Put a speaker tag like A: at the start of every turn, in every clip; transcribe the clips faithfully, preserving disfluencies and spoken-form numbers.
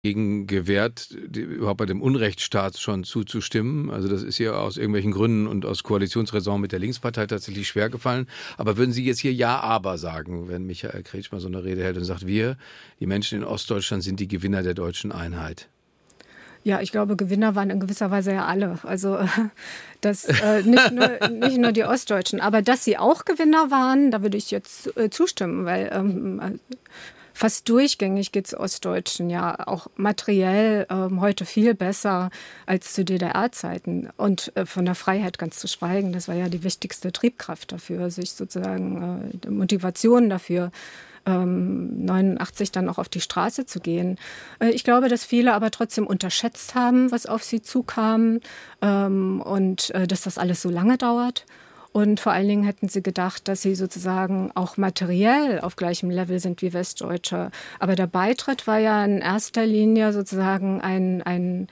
A: gegen gewehrt, die, überhaupt bei dem Unrechtsstaat schon zuzustimmen. Also das ist ja aus irgendwelchen Gründen und aus Koalitionsräson mit der Linkspartei tatsächlich schwer gefallen. Aber würden Sie jetzt hier Ja, aber sagen, wenn Michael Kretschmer so eine Rede hält und sagt, wir, die Menschen in Ostdeutschland, sind die Gewinner der deutschen Einheit?
B: Ja, ich glaube, Gewinner waren in gewisser Weise ja alle. Also das, äh, nicht, nur, nicht nur die Ostdeutschen. Aber dass sie auch Gewinner waren, da würde ich jetzt äh, zustimmen, weil ähm, fast durchgängig geht es Ostdeutschen ja auch materiell ähm, heute viel besser als zu D D R-Zeiten. Und äh, von der Freiheit ganz zu schweigen, das war ja die wichtigste Triebkraft dafür, sich sozusagen äh, Motivation dafür, ähm, neunundachtzig dann auch auf die Straße zu gehen. Äh, ich glaube, dass viele aber trotzdem unterschätzt haben, was auf sie zukam ähm, und äh, dass das alles so lange dauert. Und vor allen Dingen hätten sie gedacht, dass sie sozusagen auch materiell auf gleichem Level sind wie Westdeutsche. Aber der Beitritt war ja in erster Linie sozusagen ein, ein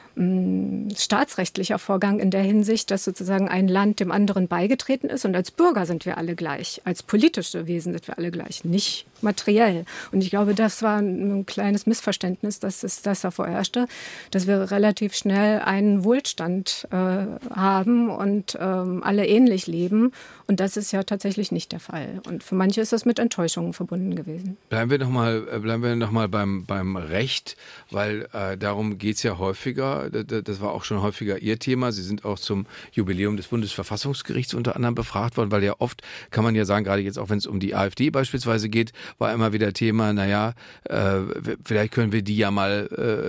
B: mh, staatsrechtlicher Vorgang in der Hinsicht, dass sozusagen ein Land dem anderen beigetreten ist. Und als Bürger sind wir alle gleich. Als politische Wesen sind wir alle gleich, nicht materiell. Und ich glaube, das war ein kleines Missverständnis, dass es das da vorherrschte, dass wir relativ schnell einen Wohlstand äh, haben und ähm, alle ähnlich leben. Und das ist ja tatsächlich nicht der Fall. Und für manche ist das mit Enttäuschungen verbunden gewesen.
A: Bleiben wir noch mal, bleiben wir noch mal beim, beim Recht, weil äh, darum geht es ja häufiger. Das war auch schon häufiger Ihr Thema. Sie sind auch zum Jubiläum des Bundesverfassungsgerichts unter anderem befragt worden, weil ja oft, kann man ja sagen, gerade jetzt auch wenn es um die AfD beispielsweise geht, war immer wieder Thema, naja, äh, vielleicht können wir die ja mal,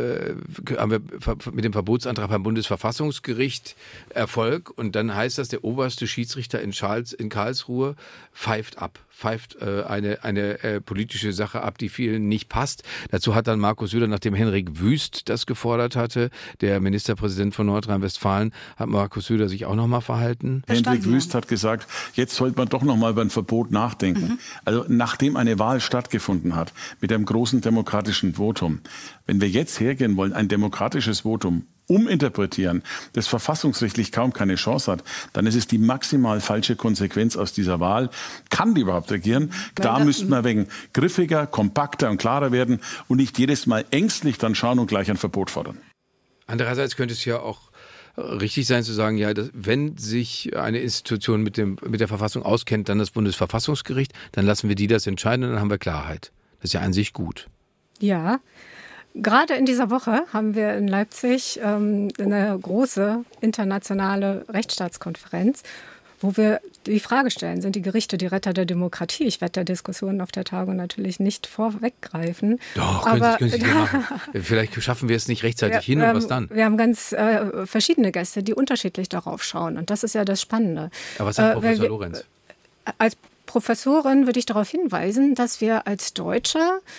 A: äh, haben wir mit dem Verbotsantrag beim Bundesverfassungsgericht Erfolg und dann heißt das, der oberste Schiedsrichter in, Charles, in Karlsruhe pfeift ab. pfeift äh, eine, eine äh, politische Sache ab, die vielen nicht passt. Dazu hat dann Markus Söder, nachdem Henrik Wüst das gefordert hatte, der Ministerpräsident von Nordrhein-Westfalen, hat Markus Söder sich auch nochmal verhalten.
C: Henrik Wüst hat gesagt, jetzt sollte man doch nochmal über ein Verbot nachdenken. Mhm. Also nachdem eine Wahl stattgefunden hat, mit einem großen demokratischen Votum, wenn wir jetzt hergehen wollen, ein demokratisches Votum uminterpretieren, das verfassungsrechtlich kaum keine Chance hat, dann ist es die maximal falsche Konsequenz aus dieser Wahl. Kann die überhaupt regieren? Da müssten wir wegen griffiger, kompakter und klarer werden und nicht jedes Mal ängstlich dann schauen und gleich ein Verbot fordern.
A: Andererseits könnte es ja auch richtig sein zu sagen, ja, dass, wenn sich eine Institution mit, dem, mit der Verfassung auskennt, dann das Bundesverfassungsgericht, dann lassen wir die das entscheiden und dann haben wir Klarheit. Das ist ja an sich gut.
B: Ja. Gerade in dieser Woche haben wir in Leipzig ähm, eine große internationale Rechtsstaatskonferenz, wo wir die Frage stellen, sind die Gerichte die Retter der Demokratie? Ich werde der Diskussion auf der Tagung natürlich nicht vorweggreifen.
A: Doch, können Sie, können Sie machen. Vielleicht schaffen wir es nicht rechtzeitig wir, hin und ähm, was dann?
B: Wir haben ganz äh, verschiedene Gäste, die unterschiedlich darauf schauen und das ist ja das Spannende.
A: Aber was sagt äh, Professor
B: wir,
A: Lorenz?
B: Als Professorin würde ich darauf hinweisen, dass wir als Deutsche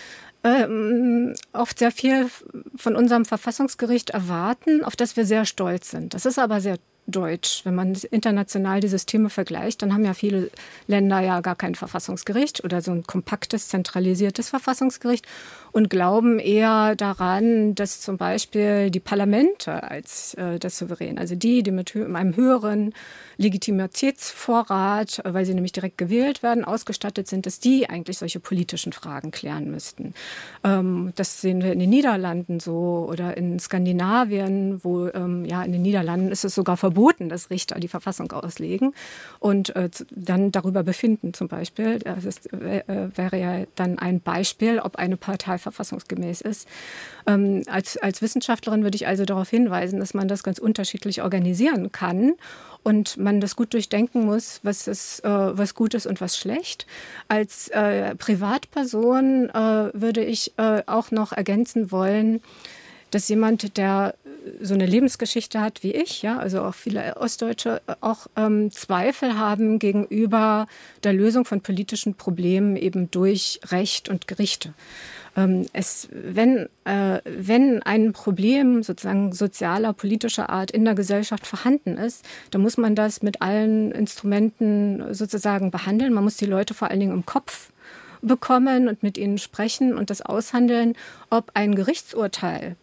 B: oft sehr viel von unserem Verfassungsgericht erwarten, auf das wir sehr stolz sind. Das ist aber sehr deutsch. Wenn man international die Systeme vergleicht, dann haben ja viele Länder ja gar kein Verfassungsgericht oder so ein kompaktes, zentralisiertes Verfassungsgericht und glauben eher daran, dass zum Beispiel die Parlamente als äh, das Souverän, also die, die mit hö- einem höheren Legitimitätsvorrat, weil sie nämlich direkt gewählt werden, ausgestattet sind, dass die eigentlich solche politischen Fragen klären müssten. Ähm, das sehen wir in den Niederlanden so oder in Skandinavien, wo ähm, ja in den Niederlanden ist es sogar verboten, dass Richter die Verfassung auslegen und äh, dann darüber befinden zum Beispiel. Das ist, äh, wäre ja dann ein Beispiel, ob eine Partei verfassungsgemäß ist. Ähm, als, als Wissenschaftlerin würde ich also darauf hinweisen, dass man das ganz unterschiedlich organisieren kann und man das gut durchdenken muss, was, ist, äh, was gut ist und was schlecht. Als äh, Privatperson äh, würde ich äh, auch noch ergänzen wollen, dass jemand, der so eine Lebensgeschichte hat wie ich, ja, also auch viele Ostdeutsche, auch ähm, Zweifel haben gegenüber der Lösung von politischen Problemen eben durch Recht und Gerichte. Ähm, es, wenn, äh, wenn ein Problem sozusagen sozialer, politischer Art in der Gesellschaft vorhanden ist, dann muss man das mit allen Instrumenten sozusagen behandeln. Man muss die Leute vor allen Dingen im Kopf bekommen und mit ihnen sprechen und das aushandeln, ob ein Gerichtsurteil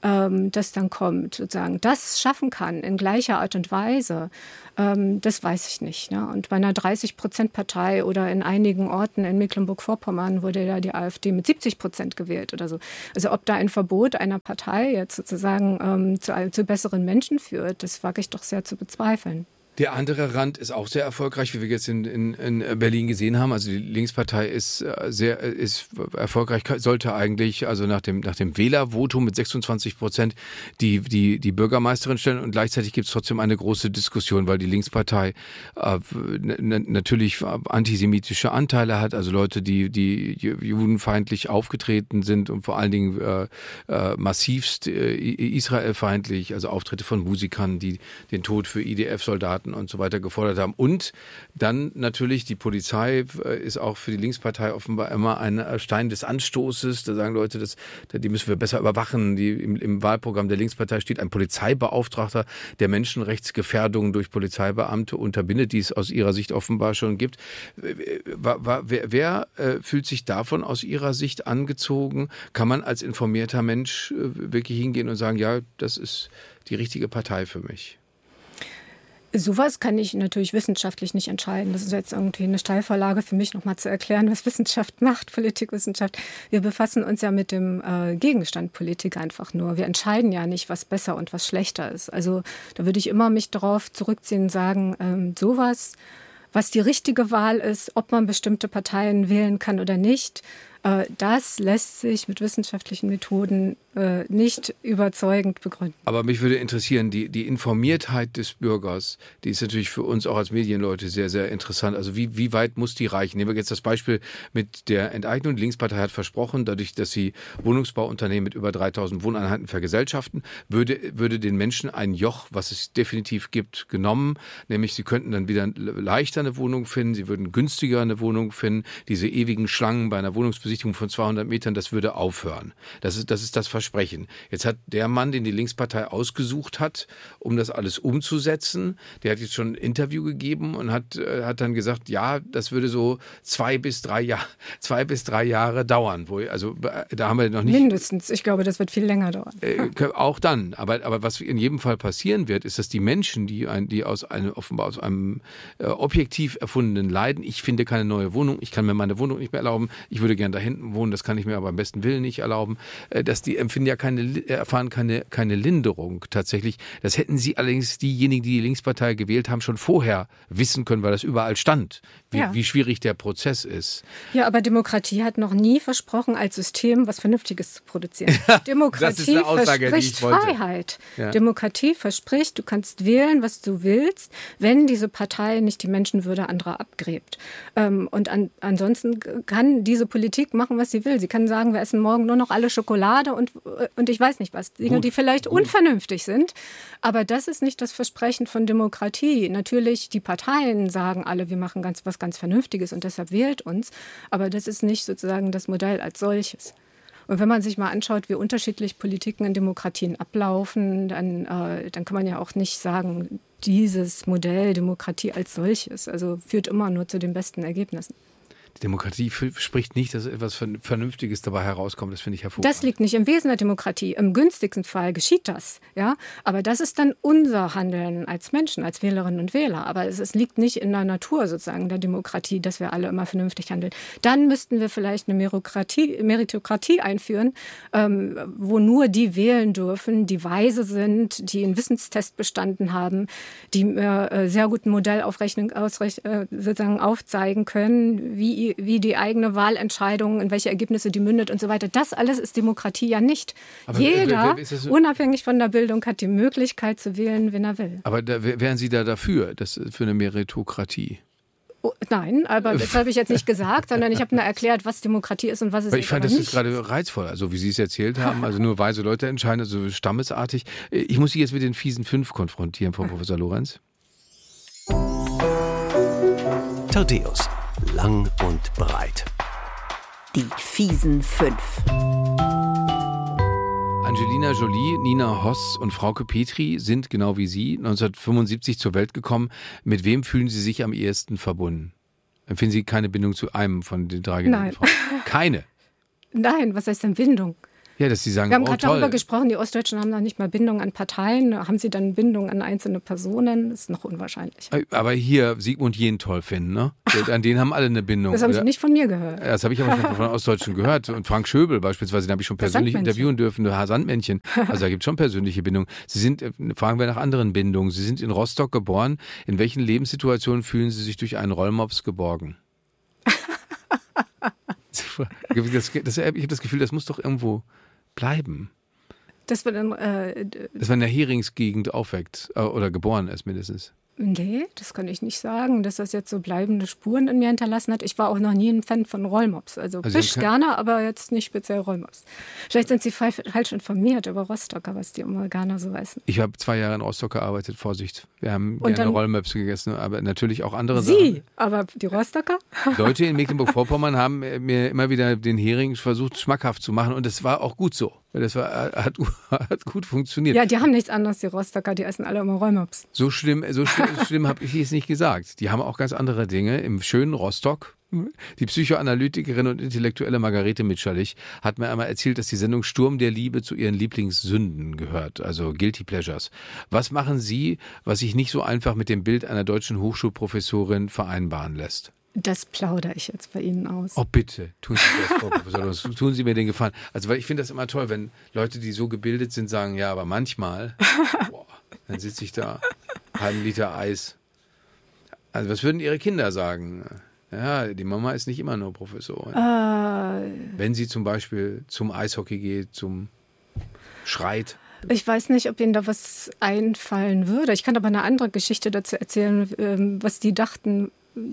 B: ähm, das dann kommt, sozusagen, das schaffen kann in gleicher Art und Weise, ähm, das weiß ich nicht. Ne? Und bei einer dreißig-Prozent-Partei oder in einigen Orten in Mecklenburg-Vorpommern wurde ja die AfD mit siebzig Prozent gewählt oder so. Also ob da ein Verbot einer Partei jetzt sozusagen ähm, zu, zu besseren Menschen führt, das wage ich doch sehr zu bezweifeln.
A: Der andere Rand ist auch sehr erfolgreich, wie wir jetzt in, in, in Berlin gesehen haben. Also die Linkspartei ist sehr ist erfolgreich, sollte eigentlich also nach dem nach dem Wählervotum mit sechsundzwanzig Prozent die die die Bürgermeisterin stellen, und gleichzeitig gibt es trotzdem eine große Diskussion, weil die Linkspartei äh, n- natürlich antisemitische Anteile hat, also Leute, die die judenfeindlich aufgetreten sind und vor allen Dingen äh, äh, massivst äh, israelfeindlich, also Auftritte von Musikern, die den Tod für I D F-Soldaten und so weiter gefordert haben. Und dann natürlich die Polizei ist auch für die Linkspartei offenbar immer ein Stein des Anstoßes. Da sagen Leute, das, die müssen wir besser überwachen. Die, im, im Wahlprogramm der Linkspartei steht ein Polizeibeauftragter, der Menschenrechtsgefährdungen durch Polizeibeamte unterbindet, die es aus ihrer Sicht offenbar schon gibt. Wer, wer, wer äh, fühlt sich davon aus Ihrer Sicht angezogen? Kann man als informierter Mensch äh, wirklich hingehen und sagen, ja, das ist die richtige Partei für mich?
B: Sowas kann ich natürlich wissenschaftlich nicht entscheiden. Das ist jetzt irgendwie eine Steilvorlage für mich, nochmal zu erklären, was Wissenschaft macht, Politikwissenschaft. Wir befassen uns ja mit dem äh, Gegenstand Politik einfach nur. Wir entscheiden ja nicht, was besser und was schlechter ist. Also da würde ich immer mich darauf zurückziehen und sagen, ähm, sowas, was die richtige Wahl ist, ob man bestimmte Parteien wählen kann oder nicht, äh, das lässt sich mit wissenschaftlichen Methoden äh, nicht überzeugend begründen.
A: Aber mich würde interessieren, die, die Informiertheit des Bürgers, die ist natürlich für uns auch als Medienleute sehr, sehr interessant. Also wie, wie weit muss die reichen? Nehmen wir jetzt das Beispiel mit der Enteignung. Die Linkspartei hat versprochen, dadurch, dass sie Wohnungsbauunternehmen mit über dreitausend Wohneinheiten vergesellschaften, würde, würde den Menschen ein Joch, was es definitiv gibt, genommen. Nämlich sie könnten dann wieder leichter eine Wohnung finden, sie würden günstiger eine Wohnung finden. Diese ewigen Schlangen bei einer Wohnungsbesichtigung von zweihundert Metern, das würde aufhören. Das ist, das ist das Versprechen. Jetzt hat der Mann, den die Linkspartei ausgesucht hat, um das alles umzusetzen, der hat jetzt schon ein Interview gegeben und hat, äh, hat dann gesagt, ja, das würde so zwei bis drei Jahre, zwei bis drei Jahre dauern. Wo, also da haben wir noch nicht.
B: Mindestens. Ich glaube, das wird viel länger dauern.
A: Äh, auch dann. Aber, aber was in jedem Fall passieren wird, ist, dass die Menschen, die, ein, die aus einem, offenbar aus einem äh, objektiv erfundenen Leiden, ich finde keine neue Wohnung, ich kann mir meine Wohnung nicht mehr erlauben, ich würde gerne da hinten wohnen, das kann ich mir aber am besten Willen nicht erlauben, äh, dass die empfinden ja keine, erfahren keine, keine Linderung tatsächlich. Das hätten sie allerdings, diejenigen, die die Linkspartei gewählt haben, schon vorher wissen können, weil das überall stand, wie,
B: ja.
A: wie schwierig der Prozess ist.
B: Ja, aber Demokratie hat noch nie versprochen, als System was Vernünftiges zu produzieren. Demokratie
A: Aussage,
B: verspricht Freiheit. Ja. Demokratie verspricht, du kannst wählen, was du willst, wenn diese Partei nicht die Menschenwürde anderer abgräbt. Ähm, und an, ansonsten kann diese Politik machen, was sie will. Sie kann sagen, wir essen morgen nur noch alle Schokolade und, und ich weiß nicht was. Dinge, die vielleicht gut. unvernünftig sind. Aber das ist nicht das Versprechen von Demokratie. Natürlich, die Parteien sagen alle, wir machen ganz, was ganz Vernünftiges und deshalb wählt uns. Aber das ist nicht sozusagen das Modell als solches. Und wenn man sich mal anschaut, wie unterschiedlich Politiken in Demokratien ablaufen, dann, äh, dann kann man ja auch nicht sagen, dieses Modell Demokratie als solches, also führt immer nur zu den besten Ergebnissen.
A: Die Demokratie spricht nicht, dass etwas Vernünftiges dabei herauskommt. Das finde ich hervorragend.
B: Das liegt nicht im Wesen der Demokratie. Im günstigsten Fall geschieht das. Ja? Aber das ist dann unser Handeln als Menschen, als Wählerinnen und Wähler. Aber es, es liegt nicht in der Natur sozusagen der Demokratie, dass wir alle immer vernünftig handeln. Dann müssten wir vielleicht eine Meritokratie, Meritokratie einführen, ähm, wo nur die wählen dürfen, die weise sind, die einen Wissenstest bestanden haben, die äh, sehr guten Modellaufrechnung ausrech- äh, sozusagen aufzeigen können, wie wie die eigene Wahlentscheidung, in welche Ergebnisse die mündet und so weiter. Das alles ist Demokratie ja nicht. Aber jeder, so? unabhängig von der Bildung, hat die Möglichkeit zu wählen, wen er will.
A: Aber da, wären Sie da dafür, das, für eine Meritokratie?
B: Oh, nein, aber das habe ich jetzt nicht gesagt, sondern ich habe nur erklärt, was Demokratie ist und was es ist.
A: Ich fand, das ist gerade reizvoll, also wie Sie es erzählt haben, also nur weise Leute entscheiden, also stammesartig. Ich muss Sie jetzt mit den fiesen fünf konfrontieren, Frau Professor Lorenz.
D: Thaddäus. Lang und breit.
E: Die fiesen fünf.
A: Angelina Jolie, Nina Hoss und Frauke Petry sind, genau wie Sie, neunzehnhundertfünfundsiebzig zur Welt gekommen. Mit wem fühlen Sie sich am ehesten verbunden? Empfinden Sie keine Bindung zu einem von den drei genannten Frauen? Keine?
B: Nein, was heißt denn Bindung?
A: Ja, dass sie sagen,
B: Wir haben
A: oh,
B: gerade
A: toll.
B: darüber gesprochen, die Ostdeutschen haben noch nicht mal Bindung an Parteien. Haben sie dann Bindung an einzelne Personen? Das ist noch unwahrscheinlich.
A: Aber hier Sigmund Jähn toll finden, ne? An den haben alle eine Bindung.
B: Das haben
A: oder?
B: Sie nicht von mir gehört.
A: Das habe ich aber schon von Ostdeutschen gehört. Und Frank Schöbel beispielsweise, den habe ich schon persönlich interviewen dürfen. Sandmännchen. Also da gibt es schon persönliche Bindungen. Sie sind, fragen wir nach anderen Bindungen. Sie sind in Rostock geboren. In welchen Lebenssituationen fühlen Sie sich durch einen Rollmops geborgen? das, das, ich habe das Gefühl, das muss doch irgendwo bleiben.
B: Dass man dann, äh,
A: dass man in der Heringsgegend aufweckt äh, oder geboren ist mindestens.
B: Nee, das kann ich nicht sagen, dass das jetzt so bleibende Spuren in mir hinterlassen hat. Ich war auch noch nie ein Fan von Rollmops. Also, also Fisch gerne, aber jetzt nicht speziell Rollmops. Vielleicht sind Sie falsch informiert über Rostocker, was die Amerikaner so weißen.
A: Ich habe zwei Jahre in Rostock gearbeitet, Vorsicht. Wir haben
B: Und
A: gerne Rollmops gegessen, aber natürlich auch andere
B: Sie,
A: Sachen.
B: aber die Rostocker?
A: Leute in Mecklenburg-Vorpommern haben mir immer wieder den Hering versucht, schmackhaft zu machen und das war auch gut so. Das war, hat, hat gut funktioniert.
B: Ja, die haben nichts anderes, die Rostocker, die essen alle immer Rollmops.
A: So schlimm, so schlimm, so schlimm habe ich es nicht gesagt. Die haben auch ganz andere Dinge. Im schönen Rostock, die Psychoanalytikerin und Intellektuelle Margarete Mitscherlich hat mir einmal erzählt, dass die Sendung Sturm der Liebe zu ihren Lieblingssünden gehört, also Guilty Pleasures. Was machen Sie, was sich nicht so einfach mit dem Bild einer deutschen Hochschulprofessorin vereinbaren lässt?
B: Das plaudere ich jetzt bei Ihnen aus.
A: Oh bitte, tun Sie das, Frau Professor, tun Sie mir den Gefallen. Also weil ich finde das immer toll, wenn Leute, die so gebildet sind, sagen, ja, aber manchmal, boah, dann sitze ich da, halben Liter Eis. Also was würden Ihre Kinder sagen? Ja, die Mama ist nicht immer nur Professorin.
B: Äh,
A: wenn sie zum Beispiel zum Eishockey geht, zum schreit.
B: Ich weiß nicht, ob Ihnen da was einfallen würde. Ich kann aber eine andere Geschichte dazu erzählen, was die dachten,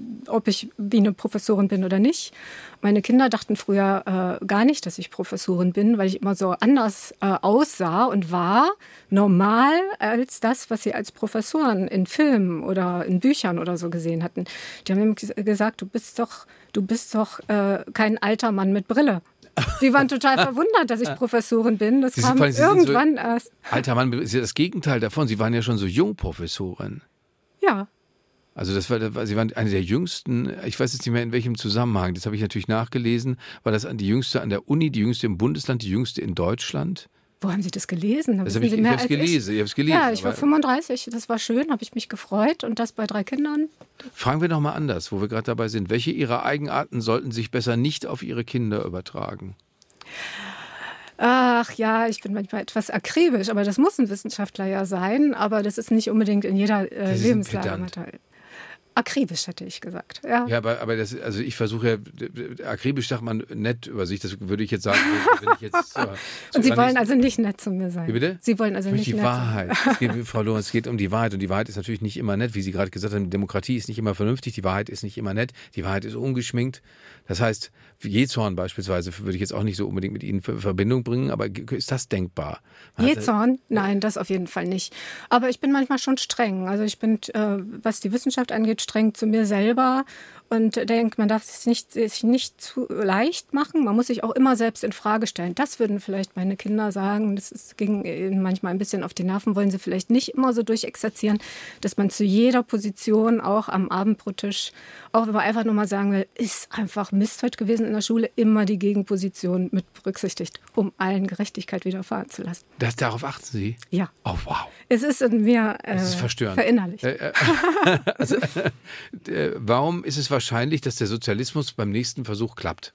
B: ob ich wie eine Professorin bin oder nicht. Meine Kinder dachten früher äh, gar nicht, dass ich Professorin bin, weil ich immer so anders äh, aussah und war, normal als das, was sie als Professoren in Filmen oder in Büchern oder so gesehen hatten. Die haben mir gesagt, du bist doch, du bist doch äh, kein alter Mann mit Brille. Die waren total verwundert, dass ich Professorin bin. Das
A: Sie
B: kam
A: sind, Sie
B: irgendwann
A: so,
B: erst.
A: Alter Mann, ist ja das Gegenteil davon. Sie waren ja schon so jung Professorin.
B: Ja.
A: Also das war, Sie waren eine der jüngsten, ich weiß jetzt nicht mehr in welchem Zusammenhang, das habe ich natürlich nachgelesen, war das die jüngste an der Uni, die jüngste im Bundesland, die jüngste in Deutschland?
B: Wo haben Sie das gelesen?
A: Das habe ich, ich habe es gelesen, ich habe es gelesen.
B: Ja, ich war fünfunddreißig, das war schön, habe ich mich gefreut und das bei drei Kindern.
A: Fragen wir noch mal anders, wo wir gerade dabei sind. Welche Ihrer Eigenarten sollten sich besser nicht auf Ihre Kinder übertragen?
B: Ach ja, ich bin manchmal etwas akribisch, aber das muss ein Wissenschaftler ja sein, aber das ist nicht unbedingt in jeder äh, Lebenslage mit teil. Akribisch, hätte ich gesagt. Ja,
A: ja aber, aber das, also ich versuche ja, akribisch sagt man nett über sich, das würde ich jetzt sagen. Wenn ich jetzt, äh,
B: und Sie wollen also nicht nett zu mir sein?
A: Wie bitte?
B: Sie wollen also nicht
A: die
B: nett
A: Wahrheit. Es geht, Frau Lorenz, es geht um die Wahrheit und die Wahrheit ist natürlich nicht immer nett, wie Sie gerade gesagt haben, die Demokratie ist nicht immer vernünftig, die Wahrheit ist nicht immer nett, die Wahrheit ist ungeschminkt. Das heißt, Jezorn beispielsweise würde ich jetzt auch nicht so unbedingt mit Ihnen in Verbindung bringen, aber ist das denkbar?
B: Jezorn? Nein, das auf jeden Fall nicht. Aber ich bin manchmal schon streng. Also ich bin, äh, was die Wissenschaft angeht, streng zu mir selber und denke, man darf es nicht, sich nicht zu leicht machen. Man muss sich auch immer selbst in Frage stellen. Das würden vielleicht meine Kinder sagen. Das ist, ging ihnen manchmal ein bisschen auf die Nerven, wollen sie vielleicht nicht immer so durchexerzieren, dass man zu jeder Position auch am Abendbrottisch, auch wenn man einfach nur mal sagen will, ist einfach Mist heute gewesen in der Schule, immer die Gegenposition mit berücksichtigt, um allen Gerechtigkeit widerfahren zu lassen.
A: Das, darauf achten Sie?
B: Ja.
A: Oh, wow.
B: Es ist in mir äh,
A: das ist verstörend.
B: Verinnerlicht.
A: Äh, äh, also, äh, warum ist es wahrscheinlich, dass der Sozialismus beim nächsten Versuch klappt?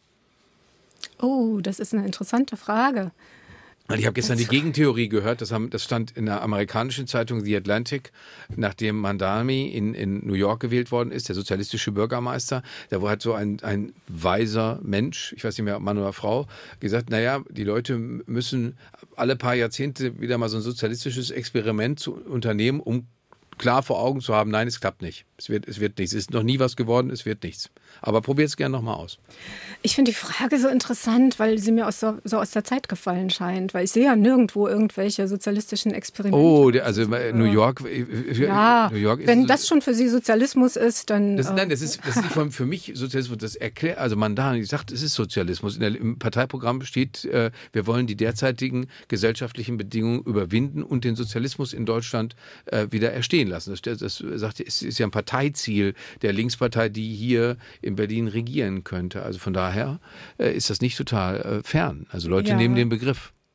B: Oh, das ist eine interessante Frage.
A: Ich habe gestern die Gegentheorie gehört, das, haben, das stand in der amerikanischen Zeitung The Atlantic, nachdem Mandami in, in New York gewählt worden ist, der sozialistische Bürgermeister. Da hat so ein, ein weiser Mensch, ich weiß nicht mehr, Mann oder Frau, gesagt, naja, die Leute müssen alle paar Jahrzehnte wieder mal so ein sozialistisches Experiment zu unternehmen, um klar vor Augen zu haben, nein, es klappt nicht. Es wird, es wird nichts. Es ist noch nie was geworden, es wird nichts. Aber probiert es gerne nochmal aus. Ich
B: finde die Frage so interessant, weil sie mir aus so, so aus der Zeit gefallen scheint. Weil ich sehe ja nirgendwo irgendwelche sozialistischen Experimente.
A: Oh, der, also New York.
B: Ja,
A: New York ist
B: wenn das schon für Sie Sozialismus ist, dann...
A: Das, nein, das ist, das ist nicht für mich Sozialismus. Das erklärt, also Mandani sagt, es ist Sozialismus. In der, Im Parteiprogramm steht, äh, wir wollen die derzeitigen gesellschaftlichen Bedingungen überwinden und den Sozialismus in Deutschland äh, wieder erstehen lassen. Das, das sagt, es ist ja ein Parteiziel der Linkspartei, die hier in Berlin regieren könnte. Also von daher äh, ist das nicht total äh, fern. Also Leute
B: ja.
A: nehmen den Begriff.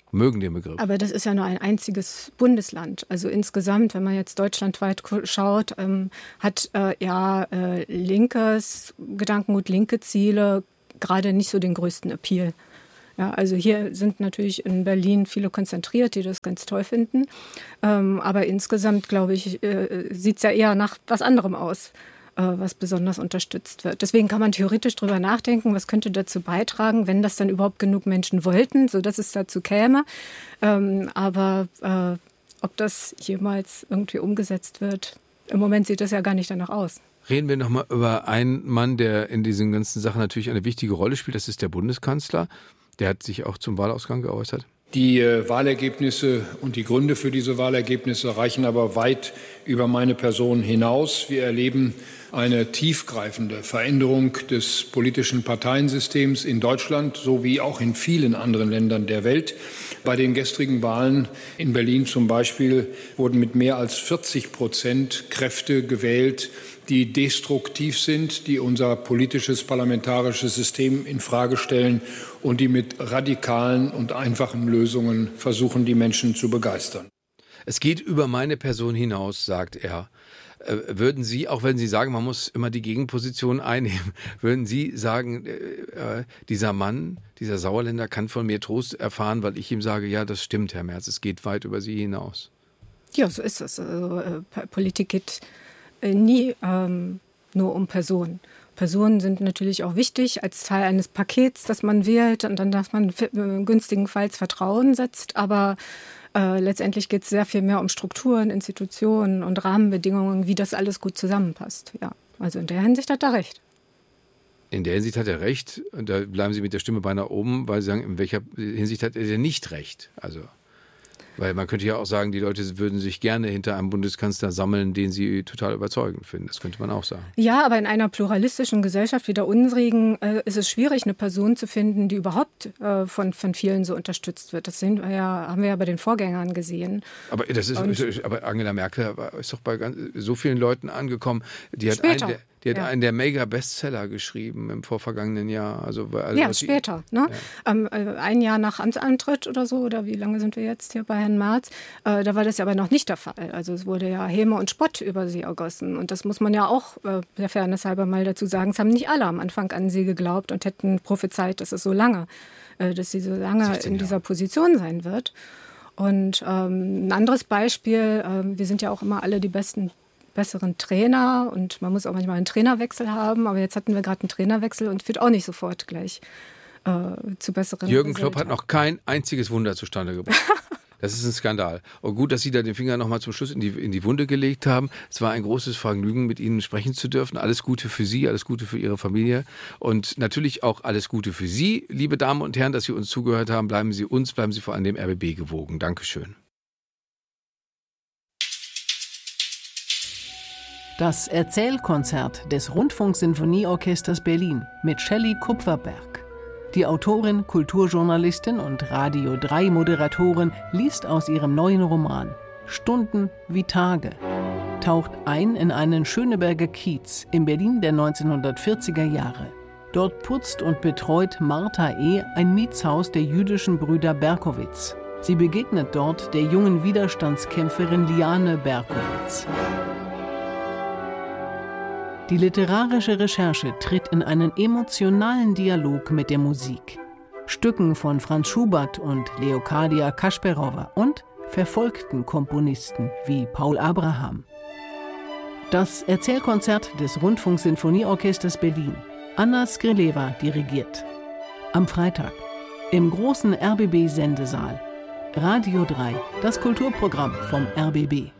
A: mögen den Begriff.
B: Aber das ist ja nur ein einziges Bundesland. Also insgesamt, wenn man jetzt deutschlandweit schaut, ähm, hat äh, ja äh, linkes Gedankengut, linke Ziele gerade nicht so den größten Appeal. Ja, also hier sind natürlich in Berlin viele konzentriert, die das ganz toll finden. Ähm, aber insgesamt, glaube ich, äh, sieht es ja eher nach was anderem aus, was besonders unterstützt wird. Deswegen kann man theoretisch darüber nachdenken, was könnte dazu beitragen, wenn das dann überhaupt genug Menschen wollten, sodass es dazu käme. Ähm, aber äh, ob das jemals irgendwie umgesetzt wird, im Moment sieht das ja gar nicht danach aus.
A: Reden wir nochmal über einen Mann, der in diesen ganzen Sachen natürlich eine wichtige Rolle spielt. Das ist der Bundeskanzler. Der hat sich auch zum Wahlausgang geäußert.
F: Die äh, Wahlergebnisse und die Gründe für diese Wahlergebnisse reichen aber weit über meine Person hinaus. Wir erleben eine tiefgreifende Veränderung des politischen Parteiensystems in Deutschland sowie auch in vielen anderen Ländern der Welt. Bei den gestrigen Wahlen in Berlin zum Beispiel wurden mit mehr als vierzig Prozent Kräfte gewählt, die destruktiv sind, die unser politisches parlamentarisches System in Frage stellen und die mit radikalen und einfachen Lösungen versuchen, die Menschen zu begeistern.
A: Es geht über meine Person hinaus, sagt er. Würden Sie, auch wenn Sie sagen, man muss immer die Gegenposition einnehmen, würden Sie sagen, äh, dieser Mann, dieser Sauerländer kann von mir Trost erfahren, weil ich ihm sage, ja, das stimmt, Herr Merz, es geht weit über Sie hinaus?
B: Ja, so ist es. Also, äh, Politik geht äh, nie ähm, nur um Personen. Personen sind natürlich auch wichtig als Teil eines Pakets, das man wählt und dann, dass man günstigenfalls Vertrauen setzt, aber Äh, letztendlich geht es sehr viel mehr um Strukturen, Institutionen und Rahmenbedingungen, wie das alles gut zusammenpasst. Ja, also in der Hinsicht hat er recht.
A: In der Hinsicht hat er recht. Und da bleiben Sie mit der Stimme beinahe oben, weil Sie sagen, in welcher Hinsicht hat er denn nicht recht? Also, weil man könnte ja auch sagen, die Leute würden sich gerne hinter einem Bundeskanzler sammeln, den sie total überzeugend finden. Das könnte man auch sagen.
B: Ja, aber in einer pluralistischen Gesellschaft wie der unsrigen äh, ist es schwierig, eine Person zu finden, die überhaupt äh, von, von vielen so unterstützt wird. Das sehen wir ja, haben wir ja bei den Vorgängern gesehen.
A: Aber, das ist, Und, aber Angela Merkel ist doch bei ganz, so vielen Leuten angekommen. Die hat einen der, die hat ja. einen der Mega-Bestseller geschrieben im vorvergangenen Jahr. Also, also
B: ja, später. Die, ne? ja. Ähm, ein Jahr nach Amtsantritt oder so, oder wie lange sind wir jetzt hier bei Herrn Merz? Äh, da war das ja aber noch nicht der Fall. Also es wurde ja Häme und Spott über sie ergossen. Und das muss man ja auch äh, der Fairness halber mal dazu sagen. Es haben nicht alle am Anfang an sie geglaubt und hätten prophezeit, dass es so lange, äh, dass sie so lange in dieser Position sein wird. Und ähm, ein anderes Beispiel, äh, wir sind ja auch immer alle die besten besseren Trainer und man muss auch manchmal einen Trainerwechsel haben, aber jetzt hatten wir gerade einen Trainerwechsel und führt auch nicht sofort gleich äh, zu besseren
A: Jürgen Klopp hat noch kein einziges Wunder zustande gebracht. Das ist ein Skandal. Und gut, dass Sie da den Finger nochmal zum Schluss in die, in die Wunde gelegt haben. Es war ein großes Vergnügen, mit Ihnen sprechen zu dürfen. Alles Gute für Sie, alles Gute für Ihre Familie und natürlich auch alles Gute für Sie, liebe Damen und Herren, dass Sie uns zugehört haben. Bleiben Sie uns, bleiben Sie vor allem dem R B B gewogen. Dankeschön.
G: Das Erzählkonzert des Rundfunksinfonieorchesters Berlin mit Shelley Kupferberg. Die Autorin, Kulturjournalistin und Radio drei Moderatorin liest aus ihrem neuen Roman Stunden wie Tage, taucht ein in einen Schöneberger Kiez im Berlin der neunzehnhundertvierziger Jahre. Dort putzt und betreut Martha E. ein Mietshaus der jüdischen Brüder Berkowitz. Sie begegnet dort der jungen Widerstandskämpferin Liane Berkowitz. Die literarische Recherche tritt in einen emotionalen Dialog mit der Musik. Stücken von Franz Schubert und Leocadia Kasperowa und verfolgten Komponisten wie Paul Abraham. Das Erzählkonzert des Rundfunksinfonieorchesters Berlin. Anna Skrileva dirigiert. Am Freitag im großen R B B-Sendesaal. Radio drei, das Kulturprogramm vom R B B.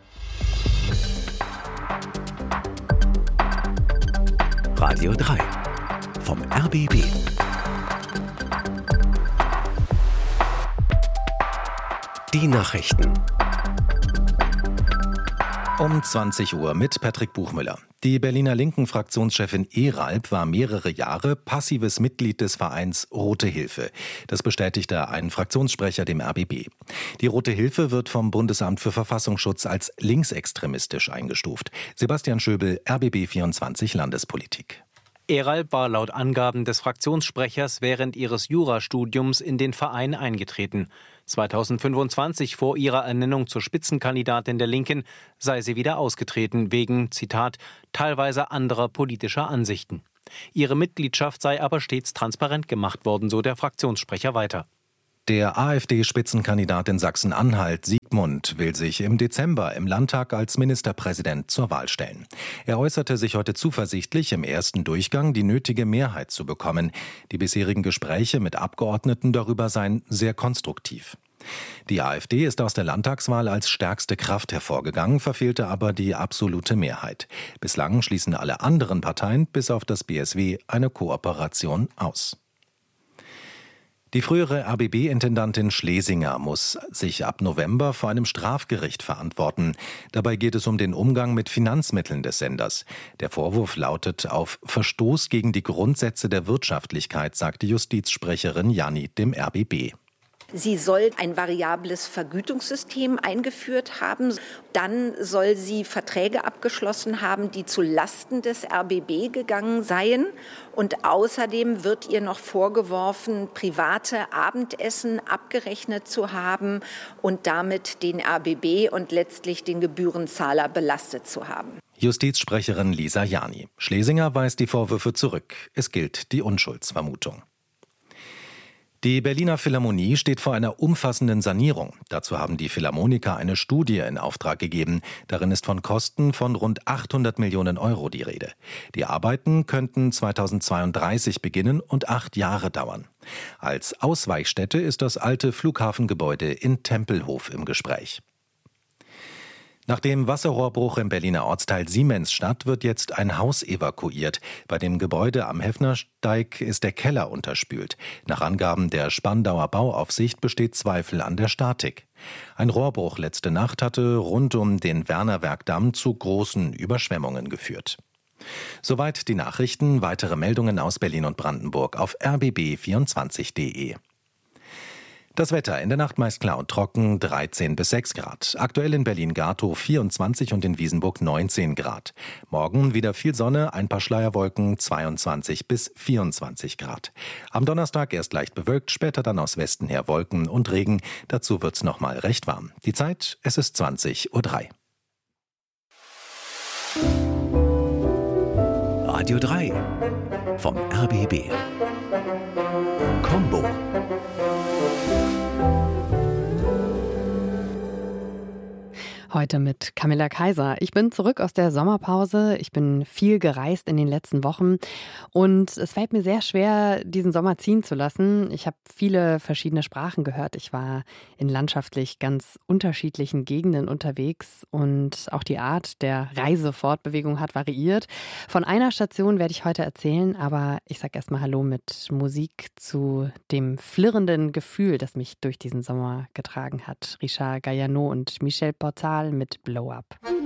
D: Radio drei vom R B B. Die Nachrichten.
H: Um zwanzig Uhr mit Patrick Buchmüller. Die Berliner Linken-Fraktionschefin Eralb war mehrere Jahre passives Mitglied des Vereins Rote Hilfe. Das bestätigte ein Fraktionssprecher dem R B B. Die Rote Hilfe wird vom Bundesamt für Verfassungsschutz als linksextremistisch eingestuft. Sebastian Schöbel, R B B vierundzwanzig Landespolitik.
I: Eralb war laut Angaben des Fraktionssprechers während ihres Jurastudiums in den Verein eingetreten. zweitausendfünfundzwanzig, vor ihrer Ernennung zur Spitzenkandidatin der Linken, sei sie wieder ausgetreten wegen, Zitat, teilweise anderer politischer Ansichten. Ihre Mitgliedschaft sei aber stets transparent gemacht worden, so der Fraktionssprecher weiter.
H: Der AfD-Spitzenkandidat in Sachsen-Anhalt, Siegmund, will sich im Dezember im Landtag als Ministerpräsident zur Wahl stellen. Er äußerte sich heute zuversichtlich, im ersten Durchgang die nötige Mehrheit zu bekommen. Die bisherigen Gespräche mit Abgeordneten darüber seien sehr konstruktiv. Die AfD ist aus der Landtagswahl als stärkste Kraft hervorgegangen, verfehlte aber die absolute Mehrheit. Bislang schließen alle anderen Parteien, bis auf das B S W, eine Kooperation aus. Die frühere R B B-Intendantin Schlesinger muss sich ab November vor einem Strafgericht verantworten. Dabei geht es um den Umgang mit Finanzmitteln des Senders. Der Vorwurf lautet auf Verstoß gegen die Grundsätze der Wirtschaftlichkeit, sagte Justizsprecherin Janni dem R B B.
J: Sie soll ein variables Vergütungssystem eingeführt haben. Dann soll sie Verträge abgeschlossen haben, die zu Lasten des R B B gegangen seien. Und außerdem wird ihr noch vorgeworfen, private Abendessen abgerechnet zu haben und damit den R B B und letztlich den Gebührenzahler belastet zu haben.
H: Justizsprecherin Lisa Janni. Schlesinger weist die Vorwürfe zurück. Es gilt die Unschuldsvermutung. Die Berliner Philharmonie steht vor einer umfassenden Sanierung. Dazu haben die Philharmoniker eine Studie in Auftrag gegeben. Darin ist von Kosten von rund achthundert Millionen Euro die Rede. Die Arbeiten könnten zweitausendzweiunddreißig beginnen und acht Jahre dauern. Als Ausweichstätte ist das alte Flughafengebäude in Tempelhof im Gespräch. Nach dem Wasserrohrbruch im Berliner Ortsteil Siemensstadt wird jetzt ein Haus evakuiert. Bei dem Gebäude am Heffnersteig ist der Keller unterspült. Nach Angaben der Spandauer Bauaufsicht besteht Zweifel an der Statik. Ein Rohrbruch letzte Nacht hatte rund um den Wernerwerkdamm zu großen Überschwemmungen geführt. Soweit die Nachrichten. Weitere Meldungen aus Berlin und Brandenburg auf r b b vierundzwanzig punkt de. Das Wetter in der Nacht meist klar und trocken, dreizehn bis sechs Grad. Aktuell in Berlin-Gatow vierundzwanzig und in Wiesenburg neunzehn Grad. Morgen wieder viel Sonne, ein paar Schleierwolken, zweiundzwanzig bis vierundzwanzig Grad. Am Donnerstag erst leicht bewölkt, später dann aus Westen her Wolken und Regen. Dazu wird's noch mal recht warm. Die Zeit, es ist zwanzig Uhr drei.
D: Radio drei vom R B B. Combo.
K: Heute mit Camilla Kaiser. Ich bin zurück aus der Sommerpause. Ich bin viel gereist in den letzten Wochen und es fällt mir sehr schwer, diesen Sommer ziehen zu lassen. Ich habe viele verschiedene Sprachen gehört. Ich war in landschaftlich ganz unterschiedlichen Gegenden unterwegs und auch die Art der Reisefortbewegung hat variiert. Von einer Station werde ich heute erzählen, aber ich sage erstmal Hallo mit Musik zu dem flirrenden Gefühl, das mich durch diesen Sommer getragen hat. Richard Galliano und Michel Portal mit Blow Up.